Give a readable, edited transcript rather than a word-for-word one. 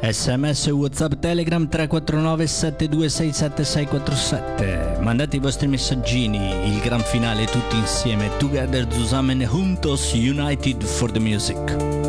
SMS, WhatsApp, Telegram 349 7267647. Mandate i vostri messaggini, il gran finale tutti insieme, together, zusammen, juntos, united for the music.